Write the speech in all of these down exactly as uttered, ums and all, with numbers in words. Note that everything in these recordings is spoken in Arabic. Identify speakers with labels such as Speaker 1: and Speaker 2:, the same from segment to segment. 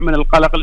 Speaker 1: من القلق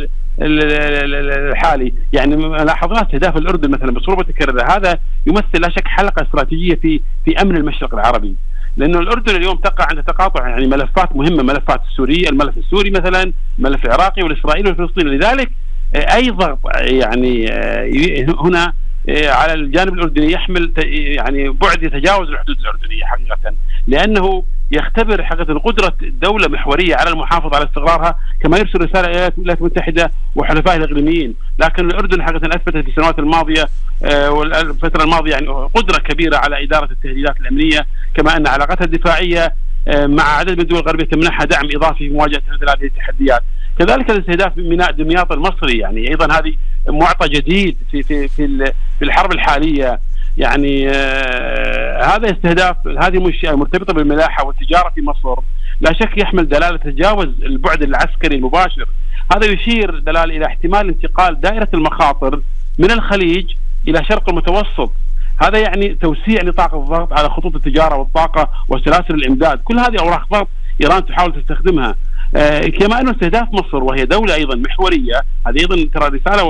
Speaker 1: الحالي. يعني لاحظنا استهداف الأردن مثلا بصورة متكررة، هذا يمثل لا شك حلقة استراتيجية في في أمن المشرق العربي، لأنه الأردن اليوم تقع عند تقاطع يعني ملفات مهمة، ملفات السوري، الملف السوري مثلا، الملف العراقي والإسرائيلي والفلسطيني. لذلك أي ضغط يعني هنا على الجانب الأردني يحمل يعني بعد يتجاوز الحدود الأردنية حقيقة، لأنه يختبر حقيقة قدرة دولة محورية على المحافظة على استقرارها، كما يرسل رسالة إلى الولايات المتحدة وحلفائها الإقليميين. لكن الأردن حقيقة أثبتت في السنوات الماضية والفترة الماضية يعني قدرة كبيرة على إدارة التهديدات الأمنية، كما أن علاقتها الدفاعية مع عدد من الدول الغربية تمنحها دعم إضافي في مواجهة مثل هذه التحديات. كذلك الاستهداف ميناء دمياط المصري، يعني أيضا هذه معطى جديد في في في في الحرب الحالية. يعني آه هذا استهداف هذه منشأة مرتبطة بالملاحة والتجارة في مصر لا شك يحمل دلالة تجاوز البعد العسكري المباشر. هذا يشير دلالة إلى احتمال انتقال دائرة المخاطر من الخليج إلى شرق المتوسط. هذا يعني توسيع نطاق الضغط على خطوط التجارة والطاقة وسلاسل الإمداد. كل هذه أوراق ضغط إيران تحاول تستخدمها. آه كما أنه استهداف مصر وهي دولة أيضا محورية، هذه أيضا ترى رسالة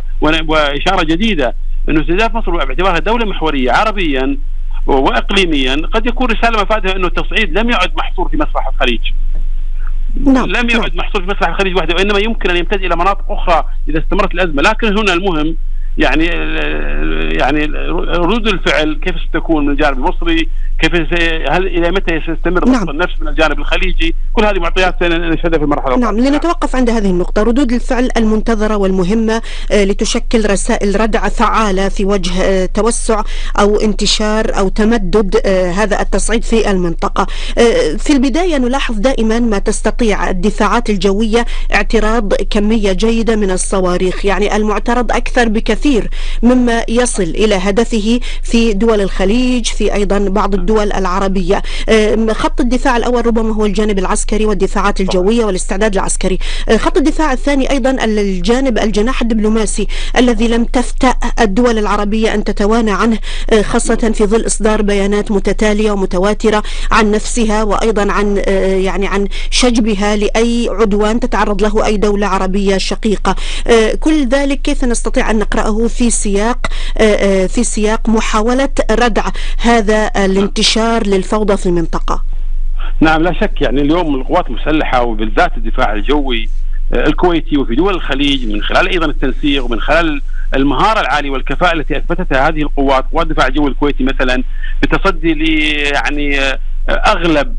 Speaker 1: وإشارة جديدة أنه استهداف مصر باعتبارها دولة محورية عربيا وإقليميا قد يكون رسالة مفادها أنه التصعيد لم يعد محصور في مسرح الخليج. نعم. لم يعد محصور في مسرح الخليج وحده، وإنما يمكن أن يمتد إلى مناطق أخرى إذا استمرت الأزمة. لكن هنا المهم يعني يعني ردود الفعل كيف ستكون من الجانب المصري، كيف هل إلى متى سيستمر
Speaker 2: نعم.
Speaker 1: النفس من الجانب الخليجي. كل هذه معطيات سنشهدها في المرحلة
Speaker 2: نعم القادمة. لنتوقف عند هذه النقطة، ردود الفعل المنتظرة والمهمة لتشكل رسائل ردع فعالة في وجه توسع أو انتشار أو تمدد هذا التصعيد في المنطقة. في البداية نلاحظ دائما ما تستطيع الدفاعات الجوية اعتراض كمية جيدة من الصواريخ، يعني المعترض أكثر بكثير مما يصل إلى هدفه في دول الخليج، في أيضا بعض الدول العربية. خط الدفاع الأول ربما هو الجانب العسكري والدفاعات الجوية والاستعداد العسكري. خط الدفاع الثاني أيضا الجانب الجناح الدبلوماسي الذي لم تفتأ الدول العربية أن تتوانى عنه، خاصة في ظل إصدار بيانات متتالية ومتواترة عن نفسها وأيضا عن يعني عن شجبها لأي عدوان تتعرض له أي دولة عربية شقيقة. كل ذلك كيف نستطيع أن نقرأه في سياق في سياق محاولة ردع هذا الانتشار للفوضى في المنطقة؟
Speaker 1: نعم لا شك، يعني اليوم القوات المسلحة وبالذات الدفاع الجوي الكويتي وفي دول الخليج من خلال أيضا التنسيق ومن خلال المهارة العالية والكفاءة التي أثبتتها هذه القوات، قوات الدفاع الجوي الكويتي مثلا بتصدي ل يعني أغلب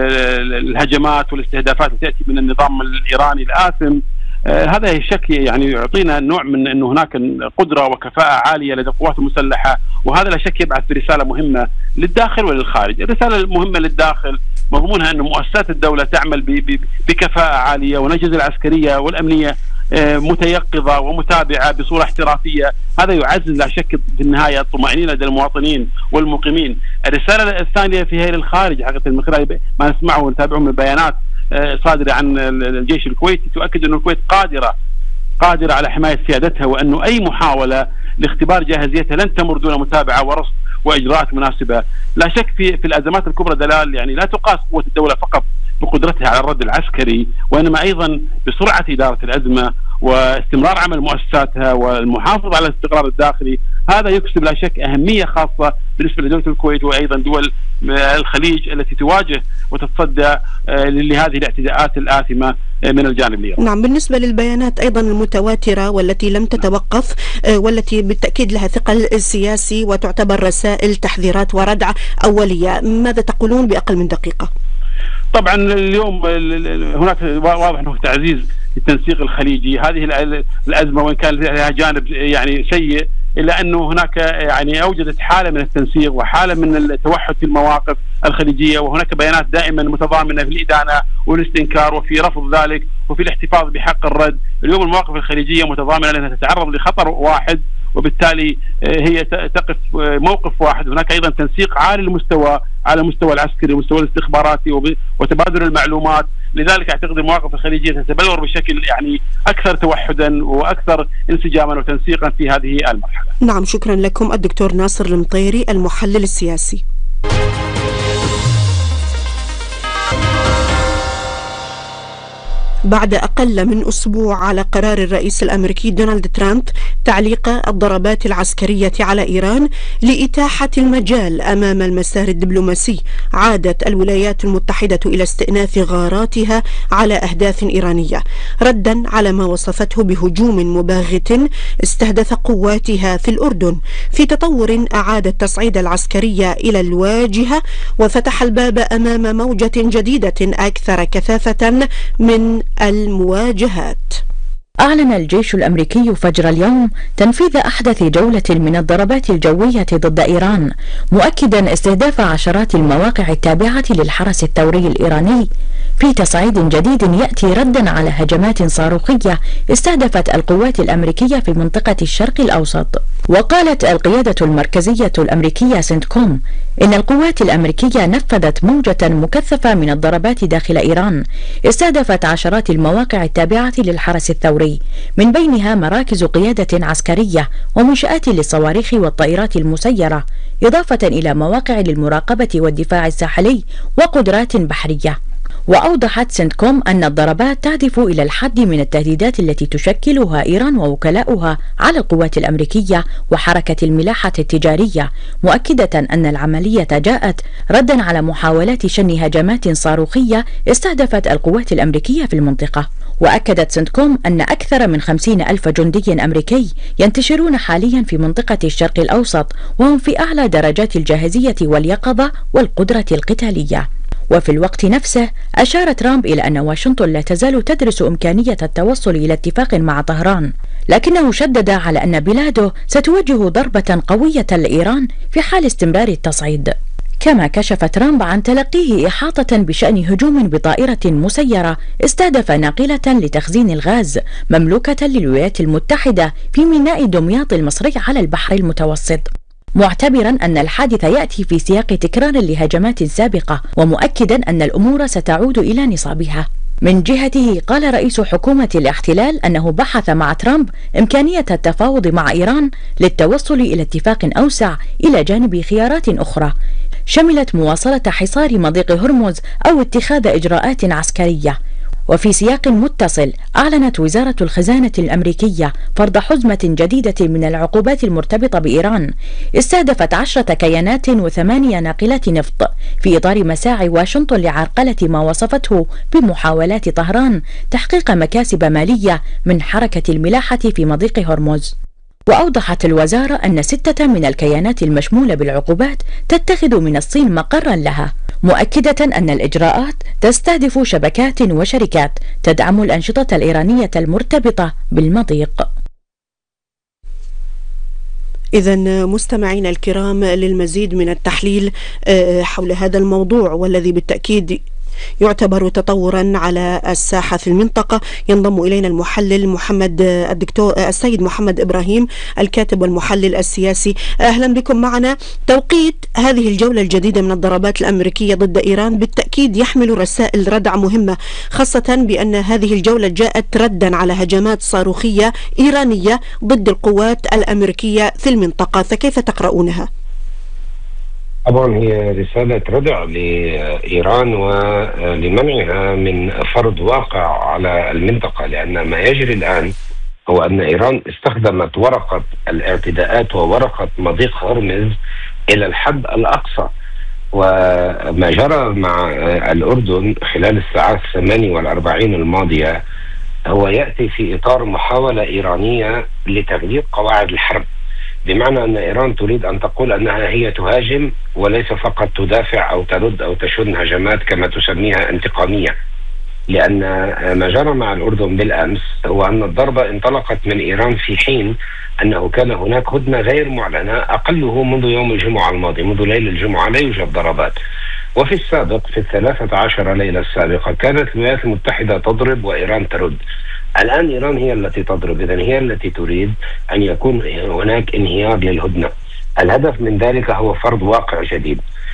Speaker 1: الهجمات والاستهدافات التي تأتي من النظام الإيراني الآثم. آه هذا الشك يعني يعطينا نوع من أنه هناك قدرة وكفاءة عالية لدى القوات المسلحة، وهذا لا شك يبعث برسالة مهمة للداخل وللخارج. الرسالة المهمة للداخل مضمونها أن مؤسسات الدولة تعمل بكفاءة عالية والأجهزة العسكرية والأمنية آه متيقظة ومتابعة بصورة احترافية. هذا يعزز لا شك في النهاية الطمأنينة لدى المواطنين والمقيمين. الرسالة الثانية فيها للخارج حقيقة من خلال ما نسمعه ونتابعه من بيانات صادرة عن الجيش الكويتي تؤكد أن الكويت قادرة قادرة على حماية سيادتها، وأنه أي محاولة لاختبار جاهزيتها لن تمر دون متابعة ورصد وإجراءات مناسبة. لا شك في في الأزمات الكبرى دلال يعني لا تقاس قوة الدولة فقط بقدرتها على الرد العسكري، وإنما أيضا بسرعة إدارة الأزمة واستمرار عمل مؤسساتها والمحافظة على الاستقرار الداخلي. هذا يكسب لا شك أهمية خاصة بالنسبة لدولة الكويت وأيضا دول الخليج التي تواجه وتتصدى لهذه الاعتداءات الآثمة من الجانب الإيراني.
Speaker 2: نعم، بالنسبة للبيانات أيضا المتواترة والتي لم تتوقف والتي بالتأكيد لها ثقل سياسي وتعتبر رسائل تحذيرات وردع أولية، ماذا تقولون بأقل من دقيقة؟
Speaker 1: طبعا اليوم هناك واضح أنه تعزيز التنسيق الخليجي. هذه الأزمة وإن كان لها جانب يعني سيء إلا أنه هناك يعني أوجدت حالة من التنسيق وحالة من التوحد في المواقف الخليجية، وهناك بيانات دائما متضامنة في الإدانة والاستنكار وفي رفض ذلك وفي الاحتفاظ بحق الرد. اليوم المواقف الخليجية متضامنة لأنها تتعرض لخطر واحد وبالتالي هي تقف موقف واحد. هناك أيضا تنسيق عالي المستوى على المستوى العسكري والمستوى الاستخباراتي وتبادل المعلومات. لذلك أعتقد المواقف الخليجية تتبلور بشكل يعني أكثر توحدا وأكثر انسجاما وتنسيقا في هذه المرحلة.
Speaker 2: نعم، شكرا لكم الدكتور ناصر المطيري المحلل السياسي. بعد أقل من أسبوع على قرار الرئيس الأمريكي دونالد ترامب تعليق الضربات العسكرية على إيران لإتاحة المجال أمام المسار الدبلوماسي، عادت الولايات المتحدة إلى استئناف غاراتها على أهداف إيرانية ردا على ما وصفته بهجوم مباغت استهدف قواتها في الأردن، في تطور أعاد التصعيد العسكري إلى الواجهة وفتح الباب أمام موجة جديدة أكثر كثافة من المواجهات.
Speaker 3: أعلن الجيش الأمريكي فجر اليوم تنفيذ أحدث جولة من الضربات الجوية ضد إيران، مؤكدا استهداف عشرات المواقع التابعة للحرس الثوري الإيراني في تصعيد جديد يأتي ردا على هجمات صاروخية استهدفت القوات الأمريكية في منطقة الشرق الأوسط. وقالت القيادة المركزية الأمريكية سنتكوم إن القوات الأمريكية نفذت موجة مكثفة من الضربات داخل إيران استهدفت عشرات المواقع التابعة للحرس الثوري، من بينها مراكز قيادة عسكرية ومنشآت للصواريخ والطائرات المسيرة، إضافة إلى مواقع للمراقبة والدفاع الساحلي وقدرات بحرية. وأوضحت سنتكوم أن الضربات تهدف إلى الحد من التهديدات التي تشكلها إيران ووكلاؤها على القوات الأمريكية وحركة الملاحة التجارية، مؤكدة أن العملية جاءت ردا على محاولات شن هجمات صاروخية استهدفت القوات الأمريكية في المنطقة. وأكدت سنتكوم أن أكثر من خمسين ألف جندي أمريكي ينتشرون حاليا في منطقة الشرق الأوسط، وهم في أعلى درجات الجاهزية واليقظة والقدرة القتالية. وفي الوقت نفسه أشار ترامب إلى أن واشنطن لا تزال تدرس إمكانية التوصل إلى اتفاق مع طهران، لكنه شدد على أن بلاده ستواجه ضربة قوية لإيران في حال استمرار التصعيد. كما كشف ترامب عن تلقيه إحاطة بشأن هجوم بطائرة مسيرة استهدف ناقلة لتخزين الغاز مملوكة للولايات المتحدة في ميناء دمياط المصري على البحر المتوسط، معتبرا أن الحادث يأتي في سياق تكرار لهجمات سابقة، ومؤكدا أن الأمور ستعود إلى نصابها. من جهته قال رئيس حكومة الاحتلال أنه بحث مع ترامب إمكانية التفاوض مع إيران للتوصل إلى اتفاق أوسع إلى جانب خيارات أخرى شملت مواصلة حصار مضيق هرمز أو اتخاذ إجراءات عسكرية. وفي سياق متصل أعلنت وزارة الخزانة الأمريكية فرض حزمة جديدة من العقوبات المرتبطة بإيران استهدفت عشرة كيانات وثمانية ناقلات نفط في إطار مساعي واشنطن لعرقلة ما وصفته بمحاولات طهران تحقيق مكاسب مالية من حركة الملاحة في مضيق هرمز. وأوضحت الوزارة أن ستة من الكيانات المشمولة بالعقوبات تتخذ من الصين مقرا لها، مؤكدة أن الإجراءات تستهدف شبكات وشركات تدعم الأنشطة الإيرانية المرتبطة بالمضيق.
Speaker 2: إذن مستمعينا الكرام، للمزيد من التحليل حول هذا الموضوع والذي بالتأكيد يعتبر تطورا على الساحة في المنطقة، ينضم إلينا المحلل محمد الدكتور السيد محمد إبراهيم، الكاتب والمحلل السياسي. أهلا بكم معنا. توقيت هذه الجولة الجديدة من الضربات الأمريكية ضد إيران بالتأكيد يحمل رسائل ردع مهمة، خاصة بأن هذه الجولة جاءت ردا على هجمات صاروخية إيرانية ضد القوات الأمريكية في المنطقة، فكيف تقرؤونها؟
Speaker 4: طبعا هي رسالة ردع لإيران ولمنعها من فرض واقع على المنطقة، لأن ما يجري الآن هو أن إيران استخدمت ورقة الاعتداءات وورقة مضيق هرمز إلى الحد الأقصى. وما جرى مع الأردن خلال الساعات الثمانية والأربعين الماضية هو يأتي في إطار محاولة إيرانية لتغيير قواعد الحرب، بمعنى أن إيران تريد أن تقول أنها هي تهاجم وليس فقط تدافع أو ترد أو تشن هجمات كما تسميها انتقامية. لأن ما جرى مع الأردن بالأمس هو أن الضربة انطلقت من إيران في حين أنه كان هناك هدنة غير معلنة أقله منذ يوم الجمعة الماضي، منذ ليلة الجمعة لا يوجد ضربات. وفي السابق في الثلاثة عشر ليلة السابقة كانت الولايات المتحدة تضرب وإيران ترد. الآن إيران هي التي تضرب، إذن هي التي تريد أن يكون هناك انهيار للهدنة. الهدف من ذلك هو فرض واقع جديد.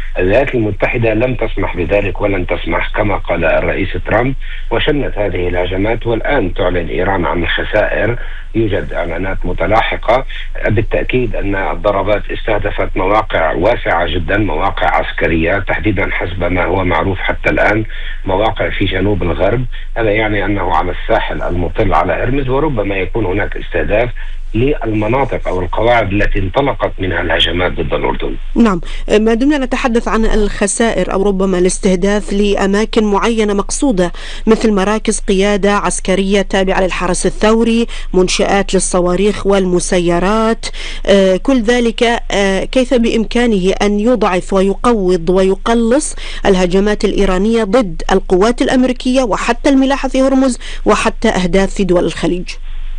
Speaker 4: الولايات المتحدة لم تسمح بذلك ولن تسمح كما قال الرئيس ترامب، وشنت هذه الهجمات، والآن تعلن إيران عن الخسائر. يوجد إعلانات متلاحقة. بالتأكيد أن الضربات استهدفت مواقع واسعة جدا، مواقع عسكرية تحديدا حسب ما هو معروف حتى الآن، مواقع في جنوب الغرب. هذا يعني أنه على الساحل المطل على هرمز، وربما يكون هناك استهداف للمناطق أو القواعد التي انطلقت منها الهجمات ضد الأردن.
Speaker 2: نعم، ما دمنا نتحدث عن الخسائر أو ربما الاستهداف لأماكن معينة مقصودة مثل مراكز قيادة عسكرية تابعة للحرس الثوري، منشآت للصواريخ والمسيرات، آه كل ذلك آه كيف بإمكانه أن يضعف ويقوض ويقلص الهجمات الإيرانية ضد القوات الأمريكية وحتى الملاحة في هرمز وحتى أهداف في دول الخليج؟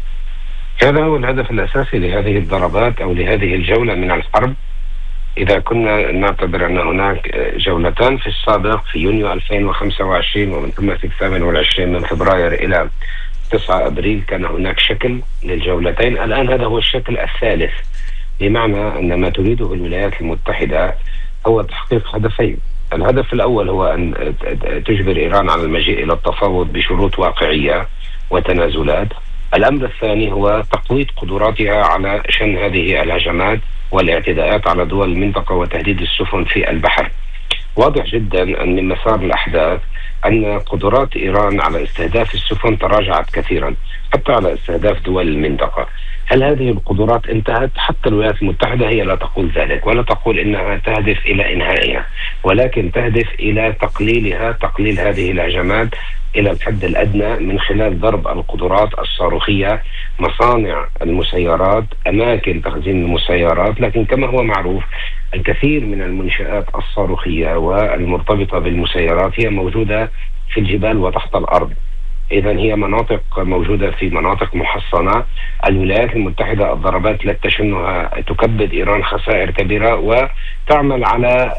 Speaker 4: هذا هو الهدف الأساسي لهذه الضربات أو لهذه الجولة من الحرب. إذا كنا نعتبر أن هناك جولتان في السابق في يونيو ألفين وخمسة وعشرين ومن ثم في الثامن والعشرين من فبراير إلى تسعة أبريل كان هناك شكل للجولتين، الآن هذا هو الشكل الثالث، بمعنى أن ما تريده الولايات المتحدة هو تحقيق هدفين. الهدف الأول هو أن تجبر إيران على المجيء إلى التفاوض بشروط واقعية وتنازلات. الأمر الثاني هو تقويض قدراتها على شن هذه الهجمات والاعتداءات على دول المنطقة وتهديد السفن في البحر. واضح جدا أن من مسار الأحداث أن قدرات إيران على استهداف السفن تراجعت كثيرا حتى على استهداف دول المنطقة. هل هذه القدرات انتهت؟ حتى الولايات المتحدة هي لا تقول ذلك ولا تقول إنها تهدف إلى إنهائها، ولكن تهدف إلى تقليلها، تقليل هذه الهجمات إلى الحد الأدنى من خلال ضرب القدرات الصاروخية، مصانع المسيرات، أماكن تخزين المسيرات. لكن كما هو معروف الكثير من المنشآت الصاروخية والمرتبطة بالمسيرات هي موجودة في الجبال وتحت الأرض، إذن هي مناطق موجودة في مناطق محصنة. الولايات المتحدة الضربات التي تشنها تكبد إيران خسائر كبيرة وتعمل على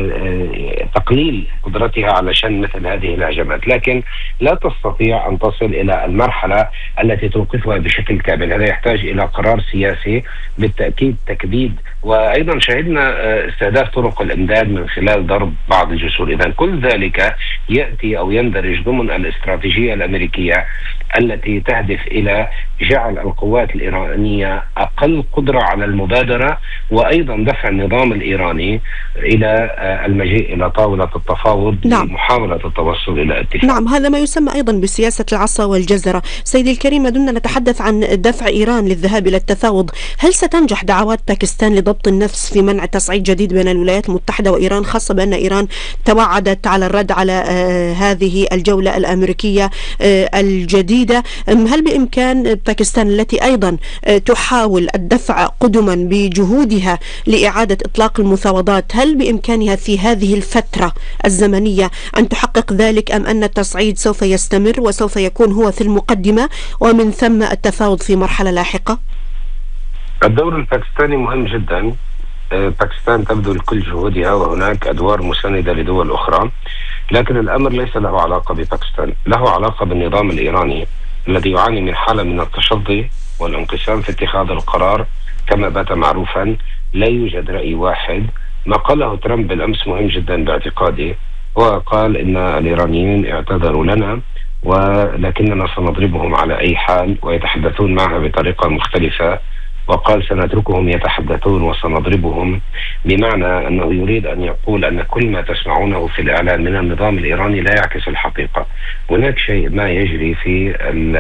Speaker 4: تقليل قدرتها على شن مثل هذه الهجمات، لكن لا تستطيع أن تصل إلى المرحلة التي توقفها بشكل كامل. هذا يحتاج إلى قرار سياسي بالتأكيد، تكبيد، وأيضا شهدنا استهداف طرق الإمداد من خلال ضرب بعض الجسور. إذن كل ذلك يأتي أو يندرج ضمن الاستراتيجية الأمريكية التي تهدف إلى جعل القوات الإيرانية أقل قدرة على المبادرة، وأيضا دفع النظام الإيراني إلى المجيء إلى طاولة التفاوض. نعم. لمحاولة التوصل إلى اتفاق.
Speaker 2: نعم، هذا ما يسمى أيضا بسياسة العصا والجزرة. سيدي الكريم، ما دمنا نتحدث عن دفع إيران للذهاب إلى التفاوض، هل ستنجح دعوات باكستان لضبط النفس في منع تصعيد جديد بين الولايات المتحدة وإيران، خاصة بأن إيران توعدت على الرد على آه هذه الجولة الأمريكية آه الجديدة؟ هل بإمكان باكستان التي أيضا آه تحاول الدفع قدما بجهودها لإعادة إطلاق المفاوضات، هل بإمكانها في هذه الفترة الزمنية أن تحقق ذلك، أم أن التصعيد سوف يستمر وسوف يكون هو في المقدمة ومن ثم التفاوض في مرحلة لاحقة؟
Speaker 4: الدور الباكستاني مهم جدا. باكستان تبذل كل جهودها وهناك أدوار مساندة لدول أخرى، لكن الأمر ليس له علاقة بباكستان، له علاقة بالنظام الإيراني الذي يعاني من حالة من التشظي والانقسام في اتخاذ القرار. كما بات معروفا لا يوجد رأي واحد. ما قاله ترامب بالأمس مهم جدا باعتقادي، وقال إن الإيرانيين اعتذروا لنا ولكننا سنضربهم على أي حال، ويتحدثون معها بطريقة مختلفة. وقال سنتركهم يتحدثون وسنضربهم، بمعنى أنه يريد أن يقول أن كل ما تسمعونه في الإعلام من النظام الإيراني لا يعكس الحقيقة. هناك شيء ما يجري في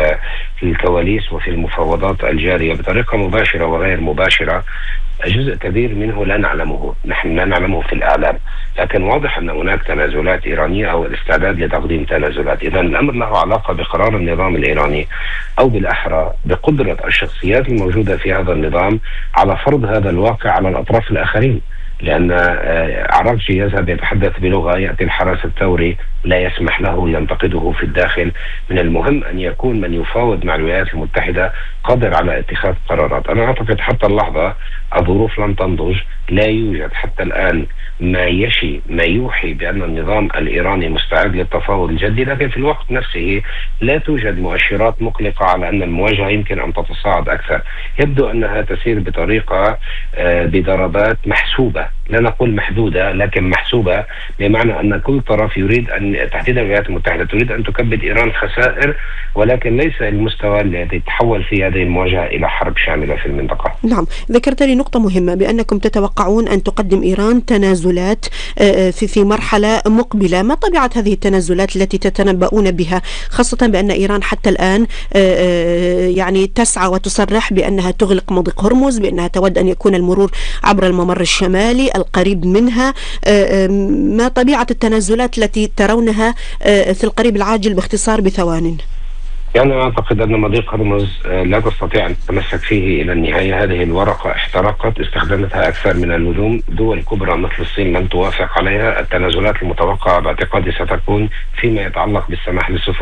Speaker 4: الكواليس وفي المفاوضات الجارية بطريقة مباشرة وغير مباشرة، جزء كبير منه لا نعلمه، نحن لا نعلمه في الإعلام، لكن واضح أن هناك تنازلات إيرانية أو الاستعداد لتقديم تنازلات. إذن الأمر له علاقة بقرار النظام الإيراني، أو بالأحرى بقدرة الشخصيات الموجودة في هذا النظام على فرض هذا الواقع على الأطراف الآخرين. لأن عراقجي يذهب يتحدث بلغة، يأتي الحرس الثوري لا يسمح له، ينتقده في الداخل. من المهم أن يكون من يفاوض مع الولايات المتحدة قادر على اتخاذ قرارات. أنا أعتقد حتى اللحظة الظروف لم تنضج، لا يوجد حتى الآن ما يشي ما يوحي بأن النظام الإيراني مستعد للتفاوض الجدي، لكن في الوقت نفسه لا توجد مؤشرات مقلقة على أن المواجهة يمكن أن تتصاعد أكثر. يبدو أنها تسير بطريقة بضربات محسوبة، لا نقول محدودة لكن محسوبة، بمعنى أن كل طرف يريد أن، تحديدا الولايات المتحدة، تريد أن تكبد إيران خسائر، ولكن ليس المستوى الذي تحول في هذه المواجهة إلى حرب شاملة في المنطقة.
Speaker 2: نعم، ذكرت لي نقطة مهمة بأنكم تتوقعون أن تقدم إيران تنازلات في في مرحلة مقبلة. ما طبيعة هذه التنازلات التي تتنبؤون بها، خاصة بأن إيران حتى الآن يعني تسعى وتصرح بأنها تغلق مضيق هرمز، بأنها تود أن يكون المرور عبر الممر الشمالي القريب منها. ما طبيعة التنازلات التي ترونها في القريب العاجل باختصار بثوان؟
Speaker 4: يعني أعتقد أن مضيق هرمز لا تستطيع أن تتمسك فيه إلى النهاية. هذه الورقة احترقت، استخدمتها أكثر من اللزوم، دول كبرى مثل الصين لن توافق عليها. التنازلات المتوقعة باعتقادي ستكون فيما يتعلق بالسماح للسفن